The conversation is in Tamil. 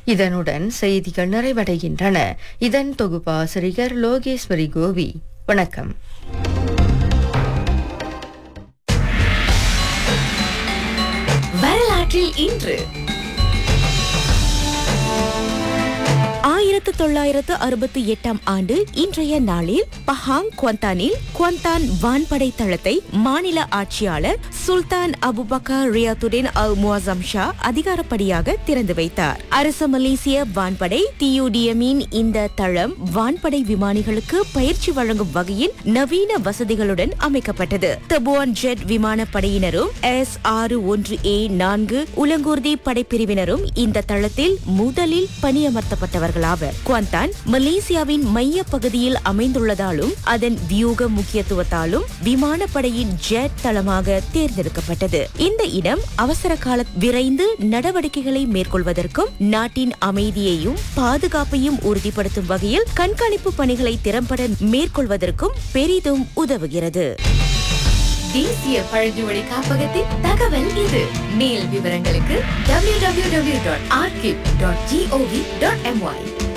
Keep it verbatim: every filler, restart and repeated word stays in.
இதனுடன் செய்திகள் நிறைவடைகின்றன. இதன் தொகுப்பாசிரியர் லோகேஸ்வரி கோவி. வணக்கம். வரலாற்றில் இன்று ஆயிரத்து தொள்ளாயிரத்து அறுபத்தி எட்டாம் ஆண்டு இன்றைய நாளில் பஹாங் குவாந்தானில் குவாந்தான் வான்படை தளத்தை மாநில ஆட்சியாளர் சுல்தான் அபுபக்கர் ரியாத்துடின் அல் முஅzzam ஷா அதிகாரப்படியாக திறந்து வைத்தார். அரச மலேசிய வான்படை டியூடிஎம்மின் இந்த தளம் வான்படை விமானிகளுக்கு பயிற்சி வழங்கும் வகையில் நவீன வசதிகளுடன் அமைக்கப்பட்டது. தபுவான் ஜெட் விமானப்படையினரும் எஸ் ஆறு ஒன்று ஏ நான்கு உலங்கூர்தி படைப்பிரிவினரும் இந்த தளத்தில் முதலில் பணியமர்த்தப்பட்டவர்கள். குவாந்தான் மலேசியாவின் மைய பகுதியில் அமைந்துள்ளதாலும் அதன் வியூக முக்கியத்துவத்தாலும் விமானப்படையின் ஜெட் தளமாக தேர்ந்தெடுக்கப்பட்டது. இந்த இடம் அவசர கால விரைந்து நடவடிக்கைகளை மேற்கொள்வதற்கும் நாட்டின் அமைதியையும் பாதுகாப்பையும் உறுதிப்படுத்தும் வகையில் கண்காணிப்பு பணிகளை திறம்பட மேற்கொள்வதற்கும் பெரிதும் உதவுகிறது. தேசிய பழங்குடி காப்பகத்தின் தகவல் இது. மேல் விவரங்களுக்கு W W W dot archive dot gov dot MY.